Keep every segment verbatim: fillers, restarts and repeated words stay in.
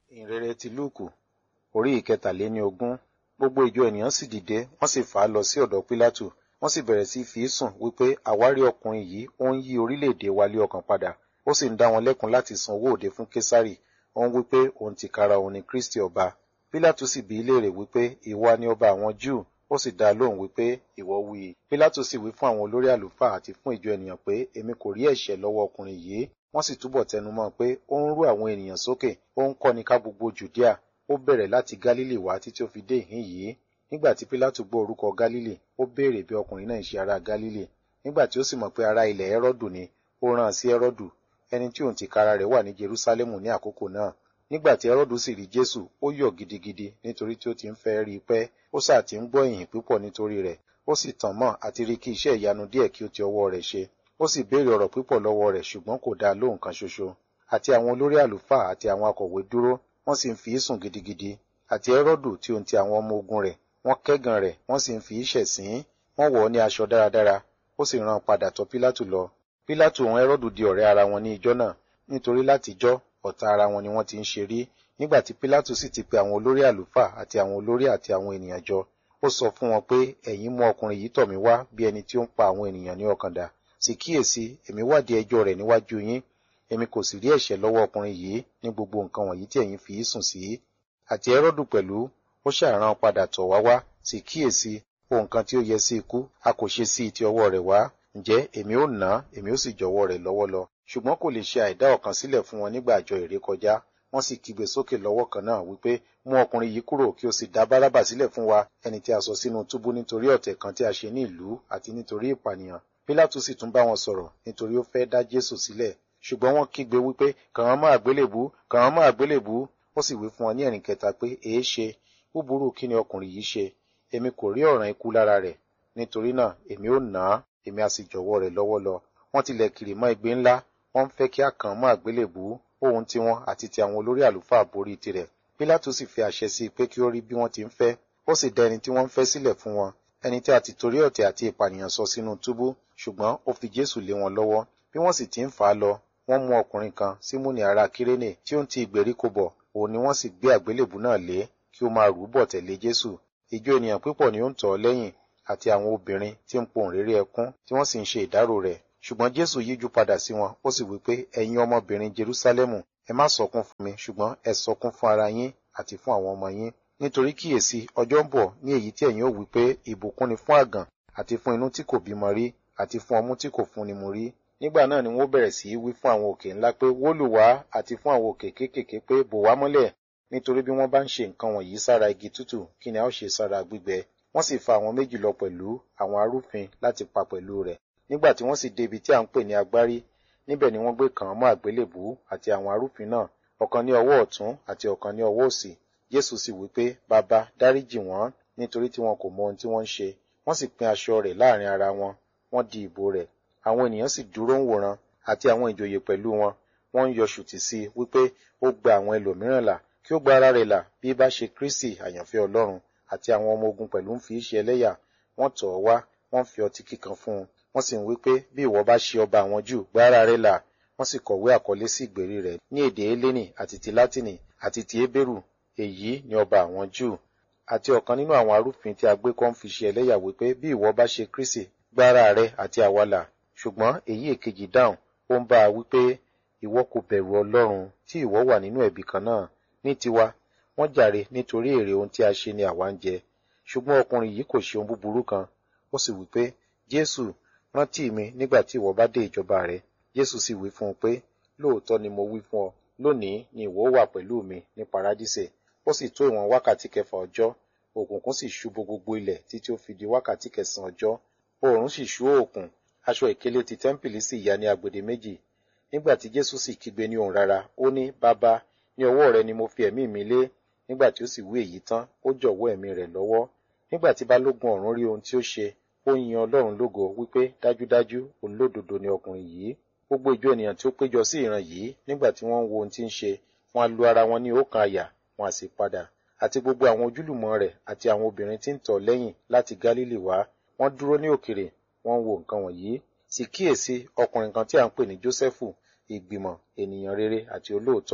Ìhìnrere ti Lúùkù orí ìkẹtàléníogún. Gbogbo ìjọ ènìyàn sì dìde, wọ́n sì fà á lọ sí ọ̀dọ̀ Pílátù. Wọ́n sì bẹ̀rẹ̀ sí fi í sùn wípé àwárí ọkùnrin yìí ó ń yí orílẹ̀-èdè wa lé ọkàn padà. Ó sì ń dá wọn lẹ́kun láti san owó òde fún Késárì. Ó ń wípé òun tìkára òun ni Kristi ọba. Pílátù sì bi í léèrè wípé ìwọ ni ọba àwọn Júù? Ó sì dá a lóhùn wípé ìwọ wí i. Pílátù sì wí fún àwọn olórí àlùfáà àti fún ìjọ ènìyàn pé èmi kò rí ẹ̀ṣẹ̀ lọ́wọ́ ọkùnrin yìí. Wọ́n sì túbọ̀ tẹnumọ́ pé ó ń rú àwọn ènìyàn sókè, ó ń kọ́ni ká gbogbo Jùdíà. Ó bẹ̀rẹ̀ láti Gálílì wá títí ó fi dé ìhín yìí. Nígbà tí Pílátù gbọ́ orúkọ Gálílì, ó béèrè bí ọkùnrin náà ń ṣe ará Gálílì. Nígbà tí ó sì mọ̀ pé ará ilẹ̀ Hẹ́rọ́dù ni, ó rán an sí Hẹ́rọ́dù, ẹni tí òun tìkára rẹ̀ wà ní Jerúsálẹ́mù ní àkókò náà. Nígbà tí Hẹ́rọ́dù sì rí Jésù, ó yọ̀ gidigidi nítorí tí ó ti ń fẹ́ rí i pẹ́. Ó sá ti ń gbọ́ ìyìn púpọ̀ nítorí rẹ̀. Ó sì tàn mọ́ àti rí kí iṣẹ́ ìyanu díẹ̀ kí ó ti ọwọ́ rẹ̀ ṣe. Ó sì béèrè ọ̀rọ̀ púpọ̀ lọ́wọ́ rẹ̀, ṣùgbọ́n kò dá a lóhùn kan ṣoṣo. Àti àwọn olórí àlùfáà àti àwọn akọ̀wé dúró, wọ́n sì ń fi í sùn gidigidi. Àti Hẹ́rọ́dù tí òun ti àwọn ọmọ ogun rẹ̀, wọ́n kẹ́gàn rẹ̀, wọ́n sì ń fi í ṣẹ̀sín. Wọ́n wọ̀ ọ́ ní aṣọ dáradára, ó sì rán padà tọ̀ Pílátù lọ. Pílátù òun Hẹ́rọ́dù di ọ̀rẹ́ ara wọn ní ijọ́ náà, nítorí látijọ́ ọ̀tá ara wọn ni wọ́n ti ń ṣe rí. Nígbà tí Pílátù sì ti pe àwọn olórí àlùfáà àti àwọn olórí àti àwọn ènìyàn jọ, ó sọ fún wọn pé ẹ̀yin mú ọkùnrin yìí tọ̀ mí wá bí ẹni tí ó ń pa àwọn ènìyàn ní ọkàn dà. Sì kíyèsí, èmi wádìí ẹjọ́ rẹ̀ níwájú yín, èmi kò sì rí ẹ̀ṣẹ̀ lọ́wọ́ ọkùnrin yìí ní gbogbo nǹkan wọ̀nyí tí ẹ̀yin fi í sùn sí. Àti Hẹ́rọ́dù pẹ̀lú, ó ṣàrán padà tọ̀ wá wá. Sì kíyèsí, ohun kan tí ó yẹ sí ikú, a kò ṣe sí ti ọwọ́ rẹ̀ wá. Ǹjẹ́ èmi ó nà án, èmi ó sì jọ̀wọ́ rẹ̀ lọ́wọ́ lọ. Ṣùgbọ́n kò lè ṣe àìdá ọ̀kan sílẹ̀ fún wọn nígbà àjọ ìrékọjá. Wọ́n sì kígbe sókè lọ́wọ́ kan náà wípé mú ọkùnrin yìí kúrò kí o sì dá Bárábà sílẹ̀ fún wa, ẹni tí a sọ sínú túbú nítorí ọ̀tẹ̀ kan tí a ṣe ní ìlú àti nítorí ìpànìyàn. Pílátù sì tún bá wọn sọ̀rọ̀ nítorí ó fẹ́ dá Jésù sílẹ̀. Ṣùgbọ́n wọ́n kígbe wípé kàn án mọ́ àgbélébùú, kàn án mọ́ àgbélébùú. Ó sì wí fún wọn ní ẹ̀rìn kẹta pé èé ṣe, búburú kí ni ọkùnrin yìí ṣe? Èmi kò rí ọ̀ràn ikú lára rẹ̀. Nítorí náà èmi ó nà án, èmi a sì jọ̀wọ́ rẹ̀ lọ́wọ́ lọ. Wọ́n tilẹ̀ kiri mọ́ igbe ńlá, wọ́n ń fẹ́ kí a kàn án mọ́ àgbélébùú. Ohun tiwọn àti ti àwọn olórí àlùfáà borí tirẹ̀. Pílátù sì fi àṣẹ sí i pé kí ó rí bí wọ́n ti ń fẹ́. Ó sì dá ẹni tí wọ́n ń fẹ́ sílẹ̀ fún wọn, ẹni tí a ti torí ọ̀tẹ̀ àti ìpànìyàn sọ sínú túbú, ṣùgbọ́n ó fi Jésù lé wọn lọ́wọ́. Bí wọ́n sì ti ń fà á lọ, wọ́n mú ọkùnrin kan, Símónì ará Kírénè, tí ó ń ti ìgbèríko bọ̀, òun ni wọ́n sì gbé àgbélébùú náà lé, kí ó máa rù ú bọ̀ tẹ̀lé Jésù. Ìjọ ènìyàn púpọ̀ ni ó ń tọ̀ ọ́ lẹ́yìn, àti àwọn obìnrin tí ń pohùnréré ẹkún, tí wọ́n sì ń ṣe ìdárò rẹ̀. Ṣùgbọ́n Jésù yíjú padà sí wọn, ó sì wí pé ẹ̀yin ọmọbìnrin Jerúsálẹ́mù, ẹ má sọkún fún mi, ṣùgbọ́n ẹ sọkún fún ara yín àti fún àwọn ọmọ yín. Nítorí kíyèsí, ọjọ́ ń bọ̀ ní èyí tí ẹ̀yin ó wí pé ìbùkún ni fún àgàn, àti fún inú tí kò bímọ rí, àti fún ọmú tí kò fúnni mu rí. Nígbà náà ni wọ́n bẹ̀rẹ̀ sí í wí fún àwọn òkè ńlá pé wó lù wá, àti fún àwọn òkè kéékèèké pé bò wá mọ́lẹ̀. Nítorí bí wọ́n bá ń ṣe nǹkan wọ̀nyí sára igi tútù, kí ni a ó ṣe sára gbígbẹ? Wọ́n sì fa àwọn méjì lọ pẹ̀lú àwọn arúfin láti pa pẹ̀lú rẹ̀. Nígbà tí wọ́n sì dé ibi tí à ń pè ní agbárí, níbẹ̀ ni wọ́n gbé kàn án mọ́ àgbélébùú àti àwọn arúfin náà, ọ̀kan ní ọwọ́ ọ̀tún àti ọ̀kan ní ọwọ́ òsì. Jésù sì wí pé bàbá, dáríjì wọ́n, nítorí tí wọn kò mọ ohun tí wọ́n ń ṣe. Wọ́n sì pín aṣọ rẹ̀ láàrin ara wọn, wọ́n di ìbò rẹ̀. Àwọn ènìyàn sì dúró ń wòran, àti àwọn ìjòyè pẹ̀lú wọn. Wọ́n ń yọ ṣùtì sí i wípé ó gba àwọn ẹlòmíràn là, kí ó gba ara rẹ̀ là bí bá ṣe Kristi àyànfẹ́ Ọlọ́run. Àti àwọn ọmọ ogun pẹ̀lú ń fi í ṣe ẹlẹ́yà. Wọ́n tọ̀ ọ́ wá, wọ́n fi ọtí kíkan fún un. Wọ́n sì ń wí pé bí ìwọ bá ṣe ọba àwọn Júù, gba ara rẹ̀ là. Wọ́n sì kọ̀wé àkọlé sí ìgbèrí rẹ̀ ní èdè Hélénì àti ti Látìnì àti ti Hébérù, èyí ni ọba àwọn Júù. Àti ọ̀kan nínú àwọn arúfin tí a gbé kọ́ ń fi ṣe ẹlẹ́yà wí pé bí ìwọ bá ṣe Kristi, gba ara rẹ̀ àti àwa là. Ṣùgbọ́n èyí èkejì dáhùn, ó ń bá a wí pé ìwọ kò bẹ̀rù Ọlọ́run tí ìwọ wà nínú ẹ̀bi kan náà. Ní tiwa, wọ́n jàre nítorí èrè ohun tí a ṣe ni àwa ń jẹ. Ṣùgbọ́n ọkùnrin yìí kò ṣe ohun búburú kan. Ó sì wí pé Jésù, rántí mi nígbà tí ìwọ bá dé ìjọba rẹ. Jésù sì wí fún un pé lóòótọ́ ni mo wí fún ọ, lónìí ni ìwọ wà pẹ̀lú mi ní Paradísè. Ó sì tó ìwọ̀n wákàtí kẹfà ọjọ́, òkùnkùn sì ṣú bo gbogbo ilẹ̀ títí ó fi di wákàtí kẹsàn-án ọjọ́. Oòrùn sì ṣú òkun, aṣọ ìkélé ti tẹ́ḿpìlì sì ya ní agbede méjì. Nígbà tí Jésù sì kígbe ní ohùn rara, ó ní bàbá, ní ọwọ́ rẹ ni mo fi ẹ̀mí mi lé. Nígbà tí ó sì wí èyí tán, ó jọ̀wọ́ ẹ̀mí rẹ̀ lọ́wọ́. Nígbà tí balógun ọ̀rún rí ohun tí ó ṣe, ó yin Ọlọ́run lógo wípé dájúdájú olódodo ni ọkùnrin yìí. Gbogbo ìjọ ènìyàn tí ó péjọ sí ìran yìí, nígbà tí wọ́n ń wo ohun tí ń ṣe, wọ́n á lu ara wọn ní ọ̀kan àyà, wọ́n á sì padà. Àti gbogbo àwọn ojúlùmọ̀ rẹ̀ àti àwọn obìnrin tí ń tọ̀ lẹ́yìn láti Gálílì wá, wọ́n dúró ní òkèrè, wọ́n ń wo nǹkan wọ̀nyí. Sì kíyèsí, ọkùnrin kan tí à ń pè ní Jósẹ́fù, ìgbìmọ̀ ènìyàn rere àti olóòótọ́,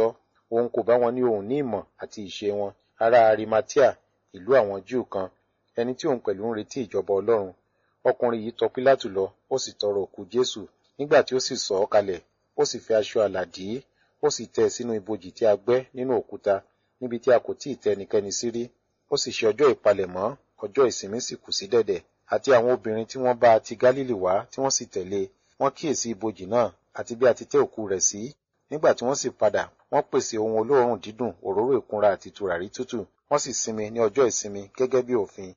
òun kò bá wọn ní ohùn ní ìmọ̀ àti ìṣe wọn, ará Arimatia, ìlú àwọn Júù kan, ẹni tí òun pẹ̀lú ń retí ìjọba Ọlọ́run. Ọkùnrin yìí tọ Pílátù lọ, ó sì tọrọ òkú Jésù. Nígbà tí ó sì sọ̀ ọ́ kalẹ̀, ó sì fi aṣọ àlà dì í, ó sì tẹ́ ẹ sínú ibojì tí a gbẹ́ nínú òkúta, níbi tí a kò tí ì tẹ́ ẹnikẹ́ni sí rí. Ó sì ṣe ọjọ́ ìpalẹ̀mọ́, ọjọ́ ìsinmi sì kù sí dẹ̀dẹ̀. Àti àwọn obìnrin tí wọ́n bá ti Gálílì wá tí wọ́n sì tẹ̀lé, wọ́n kíyèsí ibojì náà àti bí a ti tẹ́ òkú rẹ̀ sí. Nígbà tí wọ́n sì padà, wọ́n pèsè ohun olóòórùn dídùn, òróró ìkunra àti tùràrí tútù. Wọ́n sì sinmi ní ọjọ́ ìsinmi gẹ́gẹ́ bí òfin.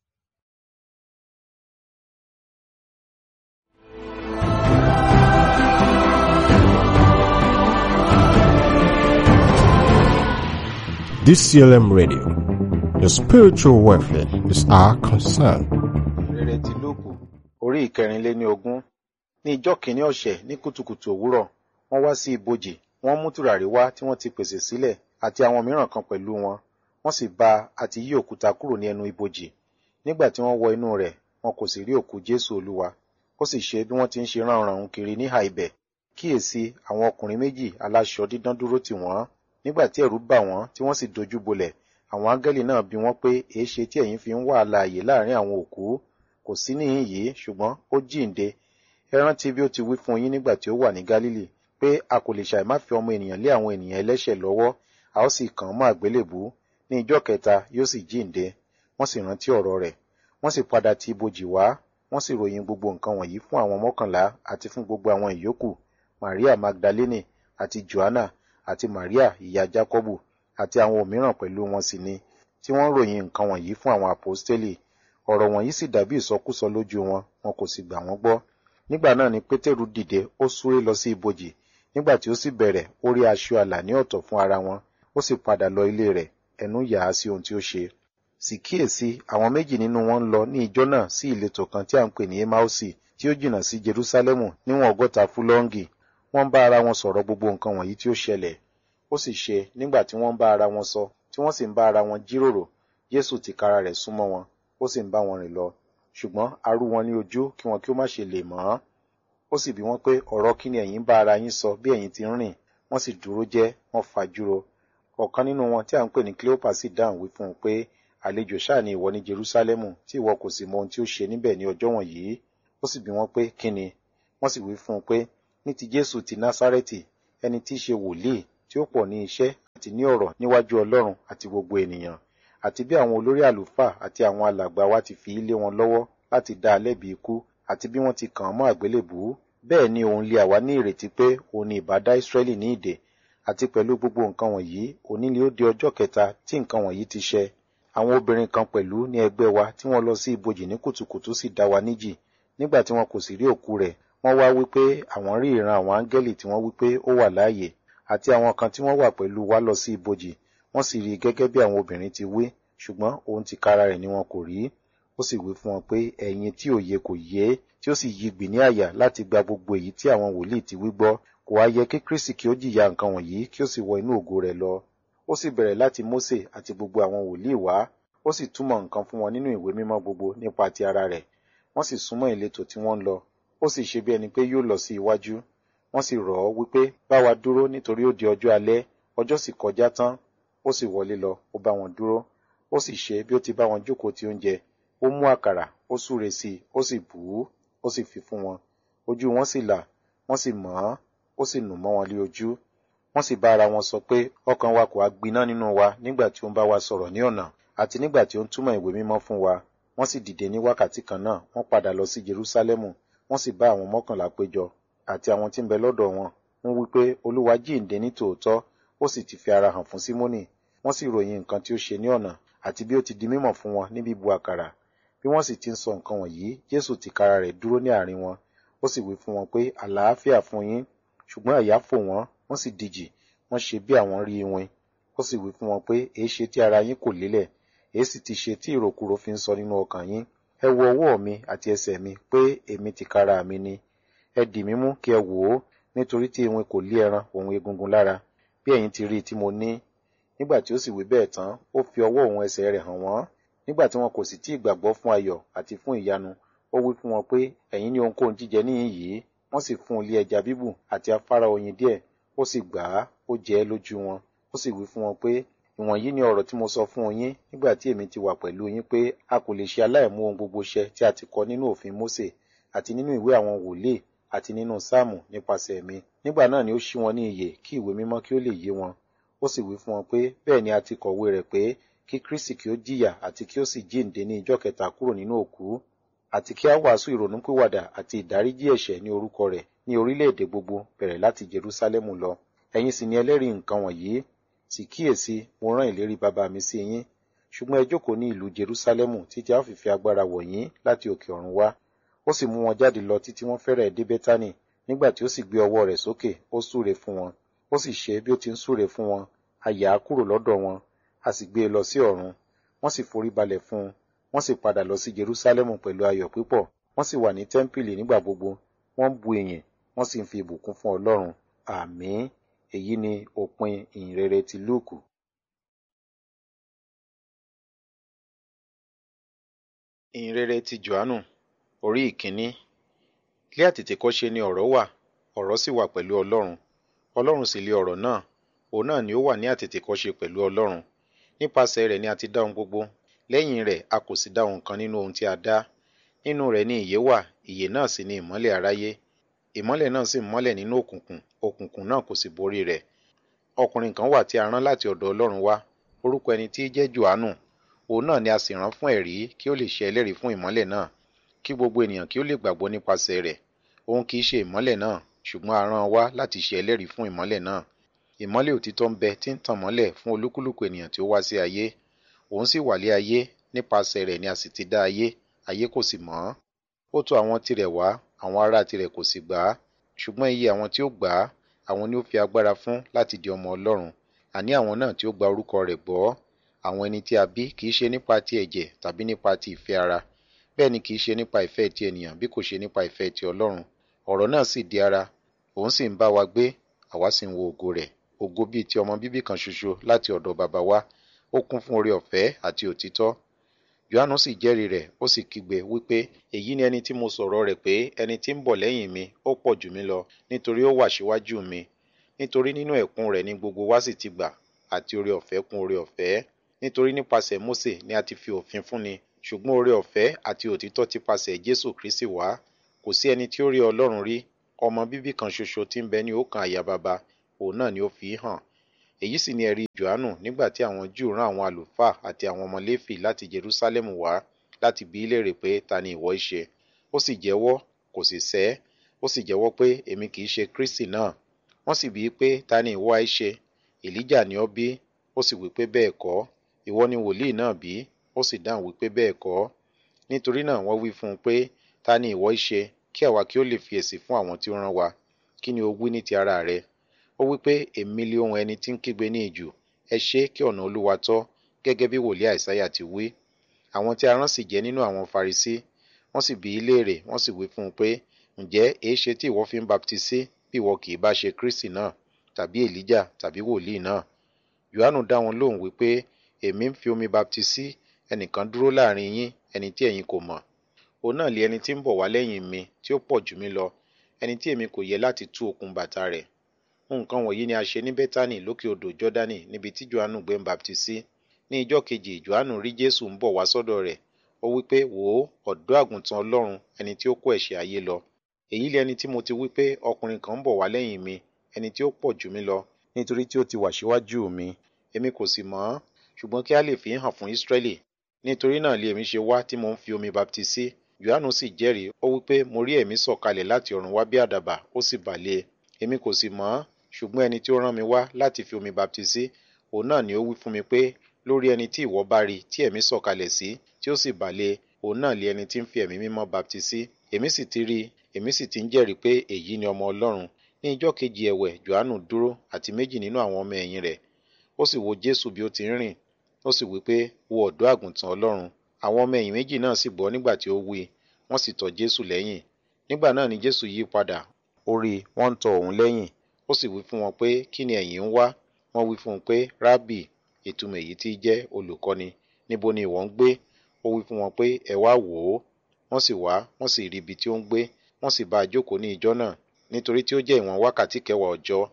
D C L M Radio, your spiritual welfare is our concern. Rere ti Lúùkù, orí ìkẹrìnléní ogún. Ní ijọ́ kìíní ọ̀sẹ̀ ní kùtùkùtù òwúrọ̀, wọ́n wá sí ibojì, wọ́n mú tùràrí wá tí wọ́n ti pèsè sílẹ̀, àti àwọn mìíràn kan pẹ̀lú wọn. Wọ́n sì bá àti yí òkúta kúrò ní ẹnu ibojì. Nígbà tí wọ́n wọ inú rẹ̀, wọn kò sì rí òkú Jésù Olúwa. Ó sì ṣe bí wọ́n ti ń ṣe ránranrun kiri níhà ibẹ̀. Kíyèsí, àwọn ọkùnrin méjì aláṣọ dídán dúró tì wọ́n. Nígbà tí ẹ̀rù bà wọ́n tí wọ́n sì dojú bolẹ̀, àwọn áńgẹ́lì náà bi wọ́n pé, èéṣe tí ẹ̀yin fi ń wá alààyè láàrin àwọn òkú? Kò sí níhìn yìí, ṣùgbọ́n ó jíǹde. Ẹ rántí bí ó ti wí fún yín nígbà tí ó wà ní Gálílì, pé a kò lè ṣàì má fi ọmọ ènìyàn lé àwọn ènìyàn ẹlẹ́ṣẹ̀ lọ́wọ́, a ó sì kàn án mọ́ àgbélébú. Ní ijọ́ kẹta yóò sì jíǹde. Wọ́n sì rántí ọ̀rọ̀ rẹ̀. Wọ́n sì padà ti ibojì wá, wọ́n sì ròyìn gbogbo nǹkan wọ̀nyí fún àwọn mọ́kànlá àti fún gbogbo àwọn ìyókù, Màríà Magdalene àti Joanna àti Màríà ìyá Jákọ́bù àti àwọn òmíràn pẹ̀lú wọn sì ni, tí wọ́n ròyìn nǹkan wọ̀nyí fún àwọn àpọ́stélì. Ọ̀rọ̀ wọ̀nyí sì dàbí ìsọkúsọ lójú wọn, wọn kò sì gbà wọ́n gbọ́. Nígbà náà ni Pétérù dìde, ó súré lọ sí ibojì. Nígbà tí ó sì bẹ̀rẹ̀, ó rí aṣọ àlà ní ọ̀tọ̀ fún ara wọn. Ó sì padà lọ ilé rẹ̀, ẹnu yà á sí ohun tí ó ṣe. Sì kíyèsí, àwọn méjì nínú wọn ń lọ ní ijọ́ náà sí ìletò kan tí à ń pè ní Emausi, tí ó jìnnà sí Jerúsálẹ́mù níwọ̀n ọgọ́ta fúlọ́ǹgì. Wọ́n bá ara wọn sọ̀rọ̀ gbogbo nǹkan wọ̀nyí tí ó ṣẹlẹ̀. Ó sì ṣe, nígbà tí wọ́n bá ara wọn sọ, tí wọ́n sì ń bá ara wọn jíròrò, Jésù tìkára rẹ̀ súnmọ́ wọn, ó sì ń bá wọn rìn lọ. Ṣùgbọ́n a rú wọn ní ojú kí wọn kí ó má ṣe lè mọ̀ ọ́n. Ó sì bi wọ́n pé, ọ̀rọ̀ kí ni ẹ̀yin bá ara yín sọ bí ẹ̀yin ti ń rìn? Wọ́n sì dúró jẹ́, wọ́n fajúro. Ọ̀kan nínú wọn tí à ń pè ní Cleopa sì dáhùn wí fún un pé, àlejò ṣáà ni ìwọ ní Jerúsálẹ́mù, tí ìwọ kò sì mọ ohun tí ó ṣe níbẹ̀ ní ọjọ́ wọ̀nyí. Ó sì bi wọ́n pé, kí ni? Wọ́n sì wí fún un pé, ní ti Jésù ti Násárẹ́tì, ẹni tí í ṣe wòlíì, tí ó pọ̀ ní iṣẹ́ àti ní ọ̀rọ̀ níwájú Ọlọ́run àti gbogbo ènìyàn, àti bí àwọn olórí àlùfáà àti àwọn alàgbà wa ti fi lé wọn lọ́wọ́ láti dá a lẹ́bi ikú, àti bí wọ́n ti kàn án mọ́ àgbélébùú. Bẹ́ẹ̀ ni òun lé àwa ní ìrètí pé òun ni ìbá dá Ísírẹ́lì ní ìdè. Àti pẹ̀lú gbogbo nǹkan wọ̀nyí, òní ni ó di ọjọ́ kẹta tí nǹkan wọ̀nyí ti ṣẹ. Àwọn obìnrin kan pẹ̀lú ní ẹgbẹ́ wa tí wọ́n lọ sí ibojì ní kùtùkùtù sì dá wa níjì. Nígbà tí wọn kò sì rí òkú rẹ̀, wọ́n wá wípé àwọn rí ìran àwọn áńgẹ́lì tí wọ́n wípé ó wà láàyè. Àti àwọn kan tí wọ́n wà pẹ̀lú wa lọ sí ibojì, wọ́n sì rí i gẹ́gẹ́ bí àwọn obìnrin ti wí, ṣùgbọ́n òun tìkára rẹ̀ ni wọn kò rí. Ó sì wí fún wọn pé, ẹ̀yin tí òye kò yé, tí ó sì yigbì ní àyà láti gba gbogbo èyí tí àwọn wòlíì ti wí gbọ́, kò wá yẹ kí Kristi kí ó jìyà nǹkan wọ̀nyí kí ó sì wọ inú ògo rẹ̀ lọ. Ó sì bẹ̀rẹ̀ láti Mósè àti gbogbo àwọn wòlíì wá, ó sì túmọ̀ nǹkan fún wọn nínú ìwé mímọ́ gbogbo nípa ti ara rẹ̀. Wọ́n sì súnmọ́ ìletò tí wọ́n ń lọ. Ó sì ṣe bí ẹni pé yóò lọ sí iwájú. Wọ́n sì rọ̀ ọ́ wípé, bá wa dúró nítorí ó di ọjọ́ alẹ́. Ọjọ́ sì kọjá tán. Ó sì wọlé lọ, ó bá wọn dúró. Ó sì ṣe bí ó ti bá wọn jókòó ti oúnjẹ. Ó mú àkàrà, ó súre sí i, ó sì bù ú, ó sì fi fún wọn. Ojú wọn sì là, wọ́n sì mọ̀ ọ́n, ó sì nù mọ́ wọn lé ojú. Wọ́n sì bá ara wọn sọ pé, ọkàn wa kò á gbiná nínú wa nígbà tí ó ń bá wa sọ̀rọ̀ ní ọ̀nà, àti nígbà tí ó ń túmọ̀ ìwé mímọ́ fún wa. Wọ́n sì dìde ní wákàtí kan náà, wọ́n padà lọ sí Jerúsálẹ́mù. Wọ́n sì bá àwọn mọ́kànlá péjọ, àti àwọn tí ń bẹ lọ́dọ̀ wọn. Wọ́n wí pé, Olúwa jíǹde ní tòótọ́, ó sì ti fi ara hàn fún Símónì. Wọ́n sì ròyìn nǹkan tí ó ṣe ní ọ̀nà, àti bí ó ti di mímọ̀ fún wọn ní bíbu àkàrà. Bí wọ́n sì ti ń sọ nǹkan wọ̀nyí, Jésù tìkára rẹ̀ dúró ní àárín wọn. Ó sì wí fún wọn pé, àlàáfíà fún yín. Ṣùgbọ́n àyà fò wọ́n, wọ́n sì dijì, wọ́n ṣe bí àwọn rí iwin. Ó sì wí fún wọn pé, èéṣe tí ara yín kò lélẹ̀? Èé sì ti ṣe tí ìròkúrò fi ń sọ nínú ọkàn yín? Ẹ wo ọwọ́ mi àti ẹsẹ̀ mi pé èmi tìkára mi ni. Ẹ dì mí mú kí ẹ wò ó, nítorí tí iwin kò lé ẹran òun egungun lára, bí ẹ̀yin ti rí i tí mo ní. Nígbà tí ó sì wí bẹ́ẹ̀ tán, ó fi ọwọ́ òun ẹsẹ̀ rẹ̀ hàn wọ́n. Nígbà tí wọn kò sì tí ì gbàgbọ́ fún ayọ̀ àti fún ìyanu, ó wí fún wọn pé, ẹ̀yin ní ohunkóhun jíjẹ níhìn yìí. Wọ́n sì fún un lé ẹja bíbù àti afárá oyin díẹ̀. Ó sì gbà á, ó jẹ ẹ́ lójú wọn. ó sì wí fún wọn pé, ìwọ̀nyí ni ọ̀rọ̀ tí mo sọ fún yín nígbà tí èmi ti wà pẹ̀lú yín pé a kò lè ṣe aláìmú ohun gbogbo ṣẹ tí a ti kọ nínú òfin Mósè àti nínú ìwé àwọn wòlíì àti nínú sáàmù nípasẹ̀ mi. Nígbà náà ni ó ṣí wọn ní iyè kí ìwé mímọ́ kí ó lè yé wọn. Ó sì wí fún wọn pé bẹ́ẹ̀ ni a ti kọ̀wé rẹ̀ pé kí Kristi kí ó jìyà àti kí ó sì jíǹde ní ijọ́ kẹta kúrò nínú òkú, àti kí a wàásù ìrònúpìwàdà àti ìdáríjì ẹ̀ṣẹ̀ ní orúkọ rẹ̀ ní orílẹ̀-èdè gbogbo bẹ̀rẹ̀ láti Jerúsálẹ́mù lọ. Ẹ̀yin sì ni ẹlẹ́rìí nǹkan wọ̀nyí. Sì kíyèsí, mo rán ìlérí baba mi sí yín, ṣùgbọ́n ẹ jókòó ní ìlú Jerúsálẹ́mù títí a ó fi fi agbára wọ̀ yín láti òkè ọ̀run wá. Ó sì mú wọn jáde lọ títí wọ́n fẹ́rẹ̀ dé Bẹ́tánì. Nígbà tí ó sì gbé ọwọ́ rẹ̀ sókè, ó súre fún wọn. Ó sì ṣe bí ó ti ń súre fún wọn, a yà á kúrò lọ́dọ̀ wọn, a sì gbé e lọ sí ọ̀run. Wọ́n sì forí balẹ̀ fún un, wọ́n sì padà lọ sí Jerúsálẹ́mù pẹ̀lú ayọ̀ púpọ̀. Wọ́n sì wà ní tẹ́ḿpìlì nígbà gbogbo, wọ́n ń bu ìyìn, wọ́n sì ń fi ìbùkún fún Ọlọ́run. Àmín. Èyí ni òpin ìhìnrere ti Lúùkù. Ìhìnrere ti Jòhánù, orí ìkíní. Ní àtètèkọ́ṣe ni ọ̀rọ̀ wà, ọ̀rọ̀ sì wà pẹ̀lú Ọlọ́run. Ọlọ́run sì lé ọ̀rọ̀ náà, òun náà ni ó wà ní àtètèkọ́ṣe pẹ̀lú Ọlọ́run. Nípasẹ̀ rẹ̀ ni a ti dá ohun gbogbo, lẹ́yìn rẹ̀ a kò sì dá ohun kan nínú ohun tí a dá. Nínú rẹ̀ ni ìyè wà, ìyè náà sì ni ìmọ́lẹ̀ aráyé. Ìmọ́lẹ̀ náà sì mọ́lẹ̀ nínú òkùnkùn, òkùnkùn náà kò sì borí rẹ̀. Ọkùnrin kan wà tí a rán láti ọ̀dọ̀ Ọlọ́run wá, orúkọ ẹni tí í jẹ́ Jòhánù. Òun náà ni a sì rán fún ẹ̀rí kí ó lè ṣe ẹlẹ́rìí fún ìmọ́lẹ̀ náà, kí gbogbo ènìyàn kí ó lè gbàgbọ́ nípasẹ̀ rẹ̀. Òun kì í ṣe ìmọ́lẹ̀ náà, ṣùgbọ́n a rán wá láti ṣe ẹlẹ́rìí fún ìmọ́lẹ̀ náà. Ìmọ́lẹ̀ òtítọ́ ń bẹ tí ń tàn mọ́lẹ̀ fún olúkúlùkù ènìyàn tí ó wá sí ayé. Òun sì wà lé ayé, nípasẹ̀ rẹ̀ ni a sì ti dá ayé, ayé kò sì mọ̀ ọ́n. Ó tọ̀ àwọn tirẹ̀ wá, àwọn ará tirẹ̀ kò sì gbà á. Ṣùgbọ́n iye àwọn tí ó gbà á, àwọn ni ó fi agbára fún láti di ọmọ Ọlọ́run, àní àwọn náà tí ó gba orúkọ rẹ̀ gbọ́. Àwọn ẹni tí a bí kì í ṣe nípa ti ẹ̀jẹ̀ tàbí nípa ti ìfẹ́ ara, bẹ́ẹ̀ ni kì í ṣe nípa ìfẹ́ ti ènìyàn bí kò ṣe nípa ìfẹ́ ti Ọlọ́run. Ọ̀rọ̀ náà sì di ara, òun sì ń bá wa gbé, àwa sì ń wo ògo rẹ̀, ògo bíi ti ọmọ bíbí kan ṣoṣo láti ọ̀dọ̀ baba wa. Ó kún fún oore ọ̀fẹ́ àti òtítọ́. Jòhánù sì jẹ́rìí rẹ̀, ó sì kígbe wípé, èyí ni ẹni tí mo sọ̀rọ̀ rẹ̀ pé ẹni tí ń bọ̀ lẹ́yìn mi ó pọ̀ jù mí lọ, nítorí ó wà síwájú mi. Nítorí nínú ẹ̀kún rẹ̀ ni gbogbo wa sì ti gbà, àti oore ọ̀fẹ́ kún oore ọ̀fẹ́. Nítorí nípasẹ̀ Mósè ni a ti fi òfin fúnni, ṣùgbọ́n oore ọ̀fẹ́ àti òtítọ́ ti pasẹ̀ Jésù Kristi wá. Kò sí ẹni tí ó rí Ọlọ́run rí, ọmọ bíbí kan ṣoṣo tí ń bẹ ní ọkàn àyà baba, òun náà ni ó fi hàn. Èyí sì ni ẹ̀rí Jòhánù nígbà tí àwọn Júù rán àwọn àlùfáà àti àwọn ọmọ Léfì láti Jerúsálẹ́mù wá láti bi í léèrè pé ta ni ìwọ í ṣe. Ó sì jẹ́wọ́, kò sì sẹ́. Ó sì jẹ́wọ́ pé èmi kì í ṣe Kristi náà. Wọ́n sì bi í pé ta ni ìwọ í ṣe? Èlíjà ni ọ́ bí? Ó sì wí pé bẹ́ẹ̀ kọ́. Ìwọ ni wòlíì náà bí? Ó sì dáhùn wípé bẹ́ẹ̀ kọ́. Nítorí náà wọ́n wí fún un pé ta ni ìwọ í ṣe, kí àwa kí ó lè fi èsì fún àwọn tí ó rán wa. Kí ni o wí ní ti ara rẹ? Ó wí pé èmi lé ohùn ẹni tí ń kígbe ní ijù, ẹ ṣe kí ọ̀nà Olúwa tọ́, gẹ́gẹ́ bí wòlíì Àìsáyà ti wí. Àwọn tí a rán sì jẹ́ nínú àwọn Farisí. Wọ́n sì bi í léèrè, wọ́n sì wí fún un pé, ǹjẹ́ èéṣe tí ìwọ fi ń baptisí bí ìwọ kì í bá ṣe Kristi náà, tàbí Èlíjà, tàbí wòlíì náà? Jòhánù dá wọn lóhùn wípé, èmi ń fi omi baptisí, ẹnìkan dúró láàrin yín, ẹni tí ẹ̀yin kò mọ̀. Òun náà lé ẹni tí ń bọ̀ wá lẹ́yìn mi, tí ó pọ̀ jù mí lọ, ẹni tí èmi kò yẹ láti tú okùn bàtà rẹ̀. Nǹkan wọ̀nyí ni a ṣe ní Bẹ́tánì lókè odò Jọ́dánì níbi tí Jòhánù gbé ń baptisí. Ní ijọ́ kejì Jòhánù rí Jésù ń bọ̀ wá sọ́dọ̀ rẹ̀. Ó wí pé, wò ó, ọ̀dọ́ àgùntàn Ọlọ́run, ẹni tí ó kó ẹ̀ṣẹ̀ ayé lọ. Èyí lé ẹni tí mo ti wí pé ọkùnrin kan ń bọ̀ wá lẹ́yìn mi, ẹni tí ó pọ̀ jù mí lọ, nítorí tí ó ti wà síwájú mi. Èmi kò sì mọ̀ ọ́n, ṣùgbọ́n kí a lè fi hàn fún Ísírẹ́lì. Nítorí náà lé èmi ṣe wá tí mo ń fi omi baptisí. Jòhánù sì jẹ́rìí, ó wí pé mo rí ẹ̀mí sọ̀kalẹ̀ láti ọ̀run wá bí àdàbà, ó sì bà lé e. Èmi kò sì mọ̀ ọ́n, ṣùgbọ́n ẹni tí ó rán mi wá láti fi omi baptisí, òun náà ni ó wí fún mi pé, lórí ẹni tí ìwọ bá rí tí ẹ̀mí sọ̀kalẹ̀ sí, tí ó sì bà lé e, òun náà lé ẹni tí ń fi ẹ̀mí mímọ́ baptisí. Èmi sì ti rí, èmi sì ti ń jẹ́rìí pé èyí ni ọmọ Ọlọ́run. Ní ijọ́ kejì ẹ̀wẹ̀, Jòhánù dúró àti méjì nínú àwọn ọmọ ẹ̀yìn rẹ̀. Ó sì wo Jésù bí ó ti ń rìn. Ó sì wí pé, wo ọ̀dọ́ àgùntàn Ọlọ́run. Àwọn ọmọ ẹ̀yìn méjì náà sì gbọ́ nígbà tí ó wí, wọ́n sì tọ̀ Jésù lẹ́yìn. Nígbà náà ni Jésù yí padà, ó rí wọ́n ń tọ òun lẹ́yìn. Ó sì wí fún wọn pé, kí ni ẹ̀yin ń wá? Wọ́n wí fún un pé, rábì, ìtumọ̀ èyí tí jẹ́ olùkọ́ni, níbo ni ìwọ ń gbé? Ó wí fún wọn pé, ẹ wá wò ó. Wọ́n sì wá, wọ́n sì rí ibi tí ó ń gbé, wọ́n sì bá a jókòó ní ijọ́ náà, nítorí tí ó jẹ́ ìwọ̀n wákàtí kẹwàá ọjọ́.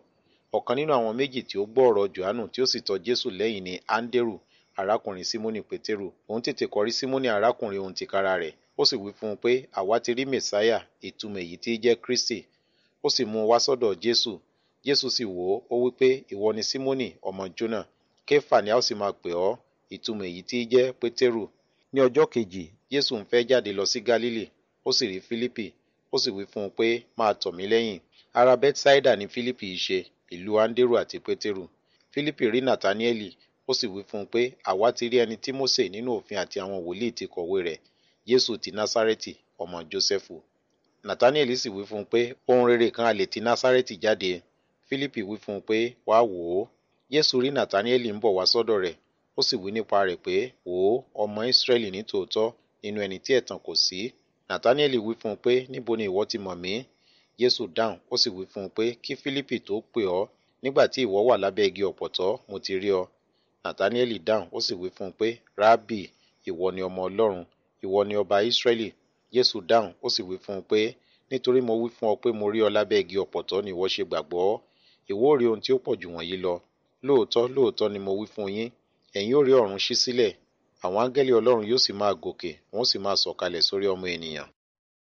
Ọ̀kan nínú àwọn méjì tí ó gbọ́ ọ̀rọ̀ Jòhánù tí ó sì tọ̀ Jésù lẹ́yìn ni Áńdérù, arákùnrin Símónì Pétérù. Òun tètè kọrí Símónì arákùnrin òun tìkára rẹ̀, ó sì wí fún un pé àwa ti rí Mèsáyà, ìtumọ̀ èyí tí í jẹ́ Kristi. Ó sì mú un wá sọ́dọ̀ Jésù. Jésù sì wò ó, ó wí pé ìwọ ni Símónì ọmọ Jónà, Kéfà ni a ó sì máa pè ọ́, ìtumọ̀ èyí tí í jẹ́ Pétérù. Ní ọjọ́ kejì, Jésù ń fẹ́ jáde lọ sí Gálílì, ó sì rí Fílípì, ó sì wí fún un pé máa tọ̀ mí lẹ́yìn. Ará Bẹ́tísáídà ni Fílípì í ṣe, ìlú Áńdérù àti Pétérù. Fílípì rí Nàtáníẹ́lì, ó sì wí fún un pé àwa ti rí ẹni tí Mósè nínú òfin àti àwọn wòlíì ti kọ̀wé rẹ̀, Jésù ti Násárẹ́tì, ọmọ Jósẹ́fù. Nàtáníẹ́lì sì wí fún un pé ohun rere kan a lè ti Násárẹ́tì jáde. Fílípì wí fún un pé wá wò ó. Jésù rí Nàtáníẹ́lì ń bọ̀ wá sọ́dọ̀ rẹ̀, ó sì wí nípa rẹ̀ pé wò ó, ọmọ Ísírẹ́lì ní tòótọ́, nínú ẹni tí ẹ̀tàn kò sí. Nàtáníẹ́lì wí fún un pé níbo ni ìwọ ti mọ̀ mí? Jésù dáhùn, ó sì wí fún un pé kí Fílípì tó pè ọ́, nígbà tí ìwọ wà lábẹ́ igi ọ̀pọ̀tọ́, mo ti rí ọ. Nàtáníẹ́lì dáhùn, ó sì wí fún un pé rábì, ìwọ ni ọmọ Ọlọ́run, ìwọ ni ọba Ísírẹ́lì. Jésù dáhùn, ó sì wí fún un pé nítorí mo wí fún ọ pé mo rí ọ lábẹ́ igi ọ̀pọ̀tọ́ ni ìwọ ṣe gbàgbọ́. Ìwọ ó rí ohun tí ó pọ̀ jù wọ̀nyí lọ. Lóòótọ́, lóòótọ́ ni mo wí fún yín, ẹ̀yin ó rí ọ̀run ṣí sílẹ̀, àwọn áńgẹ́lì Ọlọ́run yóò sì máa gòkè, wọ́n sì máa sọ̀kalẹ̀ sórí ọmọ ènìyàn.